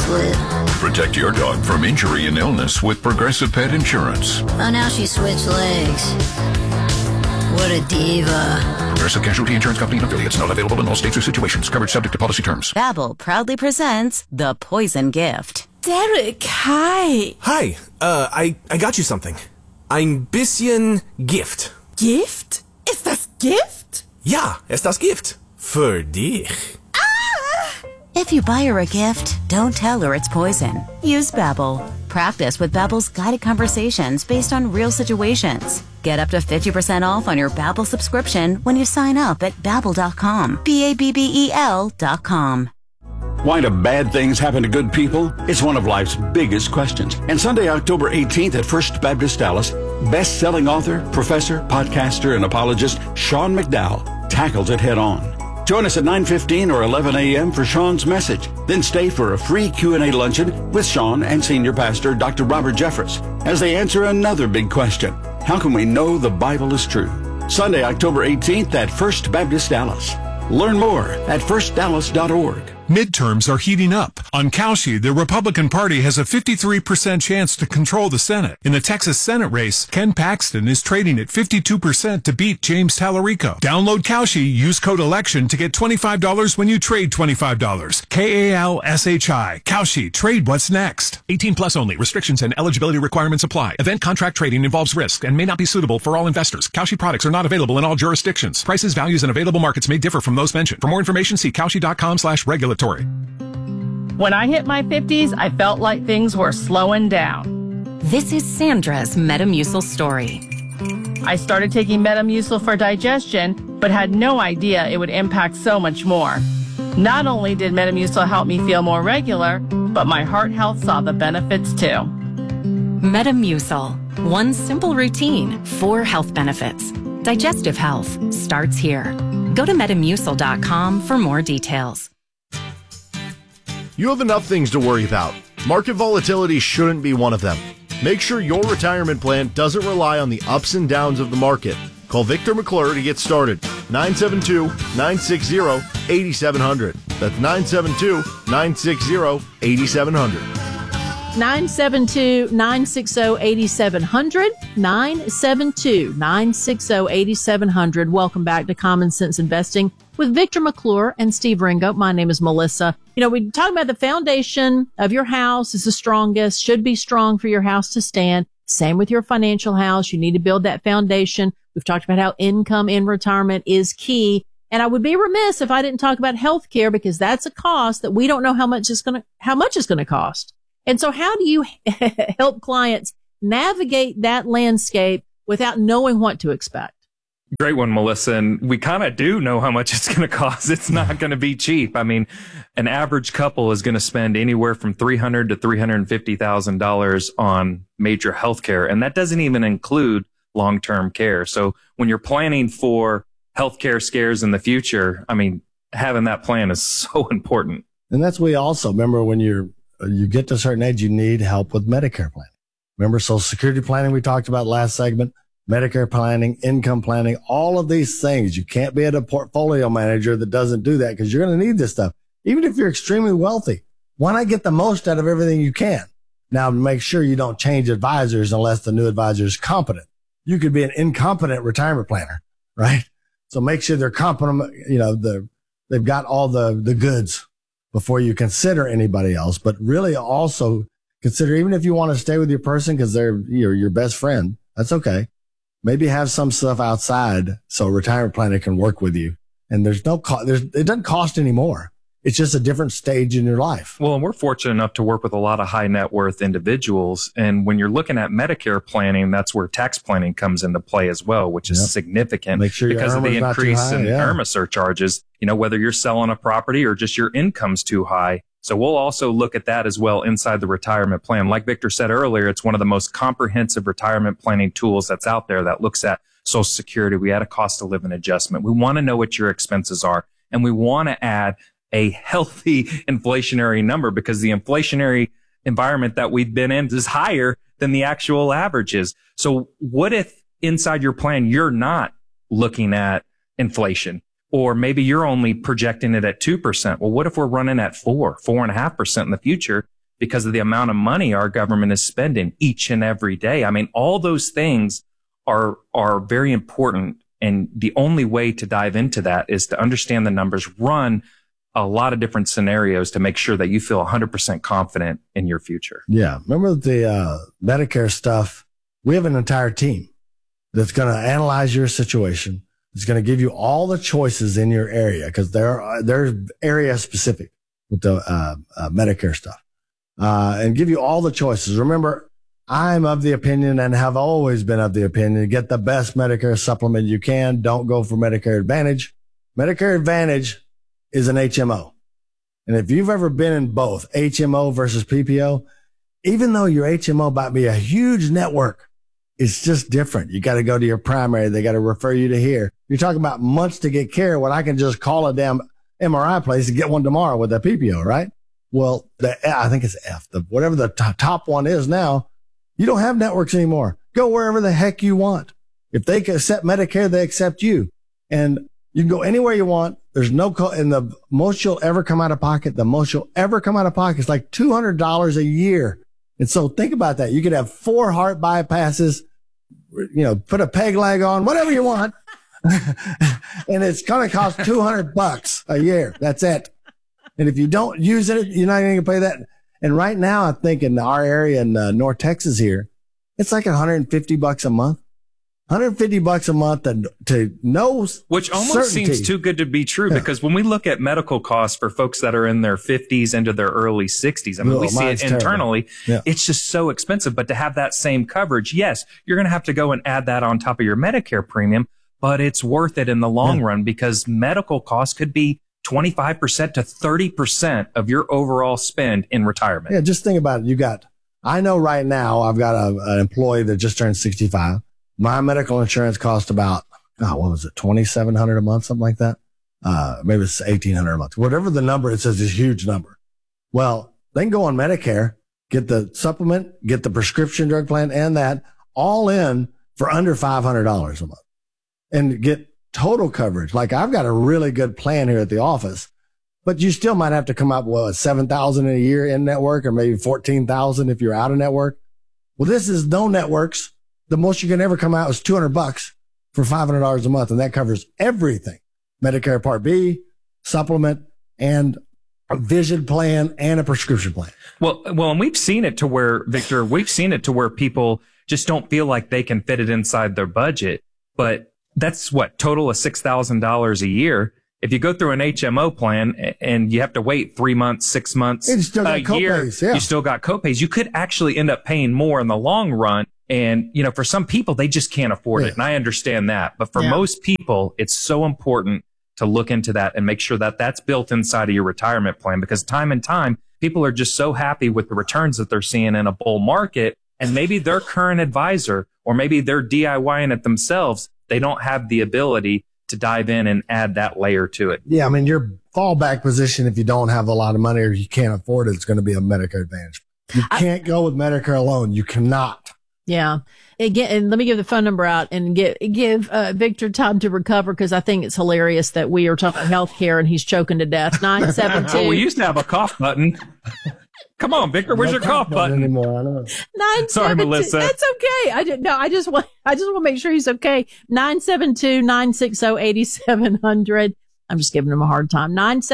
split. Protect your dog from injury and illness with Progressive Pet Insurance. Oh, now she switched legs. What a diva. Progressive Casualty Insurance Company and affiliates. Not available in all states or situations. Coverage subject to policy terms. Babbel proudly presents The Poison Gift. Derek, hi. Hi, I got you something. Ein bisschen Gift. Gift? Ist das Gift? Ja, ist das Gift. Für dich. If you buy her a gift, don't tell her it's poison. Use Babbel. Practice with Babbel's guided conversations based on real situations. Get up to 50% off on your Babbel subscription when you sign up at Babbel.com. Babbel.com. Why do bad things happen to good people? It's one of life's biggest questions. And Sunday, October 18th at First Baptist Dallas, best-selling author, professor, podcaster, and apologist Sean McDowell tackles it head-on. Join us at 9:15 or 11 a.m. for Sean's message. Then stay for a free Q&A luncheon with Sean and Senior Pastor Dr. Robert Jeffress as they answer another big question. How can we know the Bible is true? Sunday, October 18th at First Baptist Dallas. Learn more at firstdallas.org. Midterms are heating up. On Cauchy, the Republican Party has a 53% chance to control the Senate. In the Texas Senate race, Ken Paxton is trading at 52% to beat James Tallarico. Download Cauchy, use code ELECTION to get $25 when you trade $25. KALSHI. Cauchy. Trade what's next. 18 plus only. Restrictions and eligibility requirements apply. Event contract trading involves risk and may not be suitable for all investors. Cauchy products are not available in all jurisdictions. Prices, values, and available markets may differ from those mentioned. For more information, see Cauchy.com/regulatory. When I hit my 50s, I felt like things were slowing down. This is Sandra's Metamucil story. I started taking Metamucil for digestion, but had no idea it would impact so much more. Not only did Metamucil help me feel more regular, but my heart health saw the benefits too. Metamucil. One simple routine, 4 health benefits. Digestive health starts here. Go to Metamucil.com for more details. You have enough things to worry about. Market volatility shouldn't be one of them. Make sure your retirement plan doesn't rely on the ups and downs of the market. Call Victor McClure to get started. 972-960-8700. That's 972-960-8700. 972-960-8700. 972-960-8700. Welcome back to Common Sense Investing with Victor McClure and Steve Ringo. My name is Melissa. You know, we talk about the foundation of your house is the strongest, should be strong for your house to stand. Same with your financial house. You need to build that foundation. We've talked about how income in retirement is key. And I would be remiss if I didn't talk about healthcare, because that's a cost that we don't know how much it's going to cost. And so how do you help clients navigate that landscape without knowing what to expect? Great one, Melissa. And we kind of do know how much it's going to cost. It's not going to be cheap. I mean, an average couple is going to spend anywhere from $300,000 to $350,000 on major healthcare. And that doesn't even include long-term care. So when you're planning for healthcare scares in the future, I mean, having that plan is so important. And that's we also remember when you get to a certain age, you need help with Medicare planning. Remember Social Security planning we talked about last segment, Medicare planning, income planning, all of these things. You can't be at a portfolio manager that doesn't do that, because you're going to need this stuff. Even if you're extremely wealthy, why not get the most out of everything you can? Now, make sure you don't change advisors unless the new advisor is competent. You could be an incompetent retirement planner, right? So make sure they're competent, they've got all the goods before you consider anybody else. But really also consider, even if you want to stay with your person because they're your best friend, that's okay. Maybe have some stuff outside so a retirement planner can work with you. And there's no cost. It doesn't cost anymore. It's just a different stage in your life. Well, and we're fortunate enough to work with a lot of high net worth individuals. And when you're looking at Medicare planning, that's where tax planning comes into play as well, which is significant. Make sure because of the increase in IRMA surcharges, whether you're selling a property or just your income's too high. So we'll also look at that as well inside the retirement plan. Like Victor said earlier, it's one of the most comprehensive retirement planning tools that's out there that looks at Social Security. We add a cost of living adjustment. We want to know what your expenses are, and we want to add a healthy inflationary number, because the inflationary environment that we've been in is higher than the actual averages. So what if inside your plan, you're not looking at inflation, or maybe you're only projecting it at 2%? Well, what if we're running at 4.5% in the future? because of the amount of money our government is spending each and every day. I mean, all those things are very important. And the only way to dive into that is to understand the numbers, run a lot of different scenarios to make sure that you feel 100% confident in your future. Yeah. Remember the Medicare stuff? We have an entire team that's going to analyze your situation. It's going to give you all the choices in your area because they're area specific with the Medicare stuff, and give you all the choices. Remember, I'm of the opinion and have always been of the opinion, get the best Medicare supplement you can. Don't go for Medicare Advantage. Medicare Advantage is an HMO. And if you've ever been in both HMO versus PPO, even though your HMO might be a huge network, it's just different. You got to go to your primary. They got to refer you to here. You're talking about months to get care when I can just call a damn MRI place and get one tomorrow with a PPO, right? Well, I think it's F, whatever the top one is now. You don't have networks anymore. Go wherever the heck you want. If they can accept Medicare, they accept you. And you can go anywhere you want. There's no and the most you'll ever come out of pocket, is like $200 a year. And so think about that. You could have 4 heart bypasses, put a peg leg on, whatever you want. And it's going to cost $200 a year. That's it. And if you don't use it, you're not going to pay that. And right now, I think in our area in North Texas here, it's like $150 a month. $150 a month to know, which almost certainty. Seems too good to be true, because when we look at medical costs for folks that are in their 50s into their early 60s, I mean, we see it internally. Yeah. It's just so expensive. But to have that same coverage, yes, you're going to have to go and add that on top of your Medicare premium, but it's worth it in the long run because medical costs could be 25% to 30% of your overall spend in retirement. Yeah, just think about it. I know right now I've got an employee that just turned 65. My medical insurance cost about, what was it, $2,700 a month, something like that? Maybe it's $1,800 a month. Whatever the number, it says is a huge number. Well, they can go on Medicare, get the supplement, get the prescription drug plan and that all in for under $500 a month and get total coverage. Like I've got a really good plan here at the office, but you still might have to come up with $7,000 a year in network or maybe $14,000 if you're out of network. Well, this is no networks. The most you can ever come out is $200 for $500 a month. And that covers everything. Medicare Part B, supplement, and a vision plan and a prescription plan. Well, and we've seen it to where, Victor, people just don't feel like they can fit it inside their budget, but that's total of $6,000 a year. If you go through an HMO plan and you have to wait 3 months, 6 months, a year, you still got copays. You could actually end up paying more in the long run. And, for some people, they just can't afford it. And I understand that. But for most people, it's so important to look into that and make sure that that's built inside of your retirement plan, because time and time, people are just so happy with the returns that they're seeing in a bull market. And maybe their current advisor, or maybe they're DIYing it themselves, they don't have the ability to dive in and add that layer to it. Yeah, I mean, your fallback position, if you don't have a lot of money or you can't afford it, it's going to be a Medicare Advantage. You can't go with Medicare alone. You cannot. Yeah. Again, and let me give the phone number out and give Victor time to recover, because I think it's hilarious that we are talking healthcare and he's choking to death. 972. Oh, we used to have a cough button. Come on, Victor. Where's your cough button anymore? I know. Sorry, Melissa. That's okay. I just want to make sure he's okay. 972-960-8700. I'm just giving him a hard time.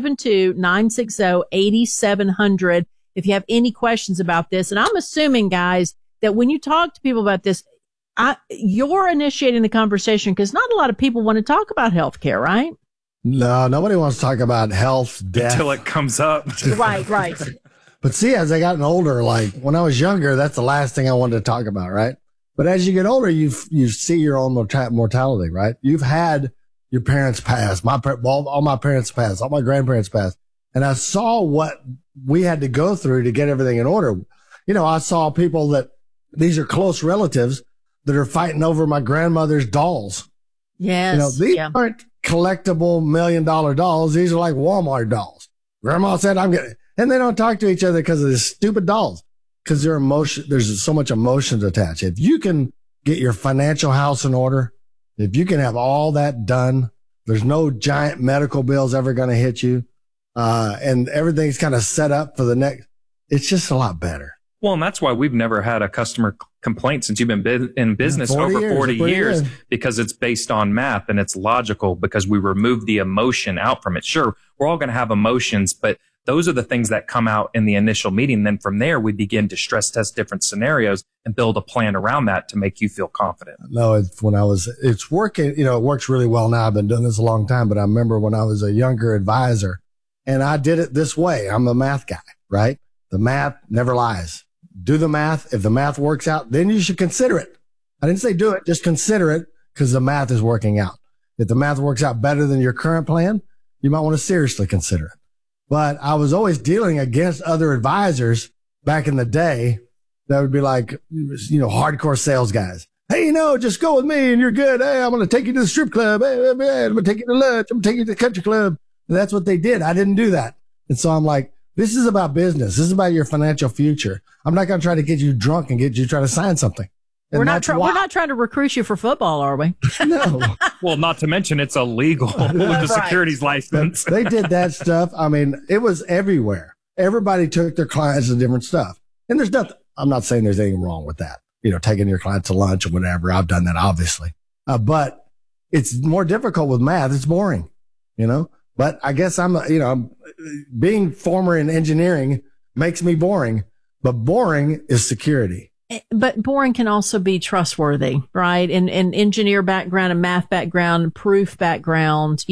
972-960-8700. If you have any questions about this, and I'm assuming, guys, that when you talk to people about this, you're initiating the conversation, because not a lot of people want to talk about healthcare, right? No, nobody wants to talk about health, death. Until it comes up. Right. But see, as I gotten older, like when I was younger, that's the last thing I wanted to talk about, right? But as you get older, you see your own mortality, right? You've had your parents pass, all my parents passed, all my grandparents passed. And I saw what we had to go through to get everything in order. I saw people that these are close relatives that are fighting over my grandmother's dolls. Yes. These aren't collectible $1 million dolls. These are like Walmart dolls. Grandma said, and they don't talk to each other because of these stupid dolls, because there's so much emotions attached. If you can get your financial house in order, if you can have all that done, there's no giant medical bills ever going to hit you. And everything's kind of set up for the next. It's just a lot better. Well, and that's why we've never had a customer complaint since you've been in business over 40 years, because it's based on math and it's logical, because we remove the emotion out from it. Sure, we're all going to have emotions, but those are the things that come out in the initial meeting. Then from there, we begin to stress test different scenarios and build a plan around that to make you feel confident. No, it's working. It works really well now. I've been doing this a long time, but I remember when I was a younger advisor and I did it this way. I'm a math guy, right? The math never lies. Do the math. If the math works out, then you should consider it. I didn't say do it, just consider it, because the math is working out. If the math works out better than your current plan, you might want to seriously consider it. But I was always dealing against other advisors back in the day that would be like, hardcore sales guys. Hey, just go with me and you're good. Hey, I'm going to take you to the strip club. Hey, I'm going to take you to lunch. I'm going to take you to the country club. And that's what they did. I didn't do that. And so I'm like, this is about business. This is about your financial future. I'm not going to try to get you drunk and get you to try to sign something. We're not trying to recruit you for football, are we? No. Well, not to mention it's illegal with the securities license. They did that stuff. I mean, it was everywhere. Everybody took their clients to different stuff. And there's nothing, I'm not saying there's anything wrong with that. Taking your client to lunch or whatever. I've done that, obviously. But it's more difficult with math. It's boring, But I guess I'm being former in engineering makes me boring, but boring is security. But boring can also be trustworthy, right? And engineer background and math background, proof background,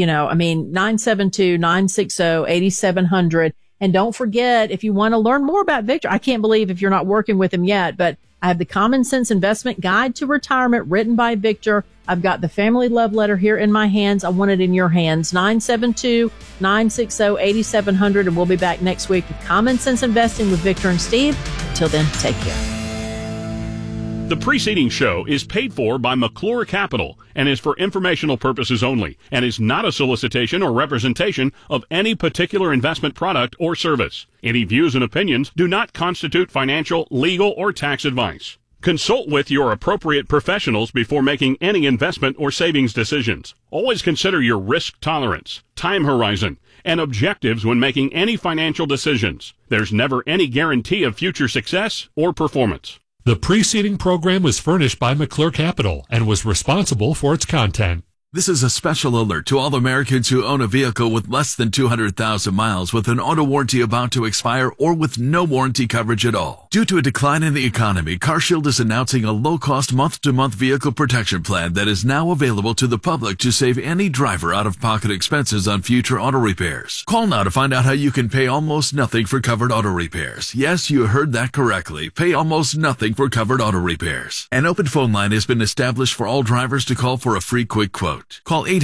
972-960-8700. And don't forget, if you want to learn more about Victor, I can't believe if you're not working with him yet, but I have the Common Sense Investment Guide to Retirement written by Victor. I've got the Family Love Letter here in my hands. I want it in your hands. 972-960-8700. And we'll be back next week with Common Sense Investing with Victor and Steve. Until then, take care. The preceding show is paid for by McClure Capital and is for informational purposes only and is not a solicitation or representation of any particular investment product or service. Any views and opinions do not constitute financial, legal, or tax advice. Consult with your appropriate professionals before making any investment or savings decisions. Always consider your risk tolerance, time horizon, and objectives when making any financial decisions. There's never any guarantee of future success or performance. The preceding program was furnished by McClure Capital and was responsible for its content. This is a special alert to all Americans who own a vehicle with less than 200,000 miles with an auto warranty about to expire or with no warranty coverage at all. Due to a decline in the economy, CarShield is announcing a low-cost month-to-month vehicle protection plan that is now available to the public to save any driver out-of-pocket expenses on future auto repairs. Call now to find out how you can pay almost nothing for covered auto repairs. Yes, you heard that correctly. Pay almost nothing for covered auto repairs. An open phone line has been established for all drivers to call for a free quick quote. Call